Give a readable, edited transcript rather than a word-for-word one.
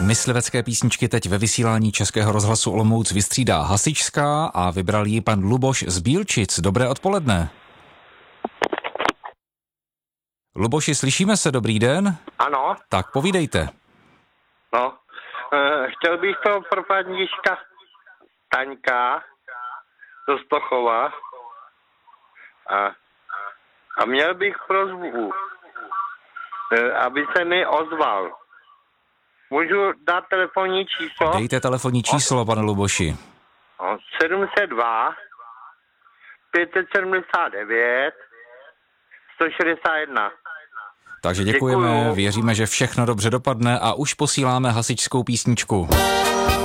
Myslivecké písničky teď ve vysílání Českého rozhlasu Olomouc vystřídá hasičská a vybral ji pan Luboš z Bílčic. Dobré odpoledne. Luboši, slyšíme se, dobrý den? Ano. Tak povídejte. No, chtěl bych to pro paníčka Taňka do Stochova a měl bych prosbu, aby se mi ozval. Můžu dát telefonní číslo? Dejte telefonní číslo, pane Luboši. 702 579 161. Takže děkujeme, Děkuju. věříme, že všechno dobře dopadne a už posíláme hasičskou písničku.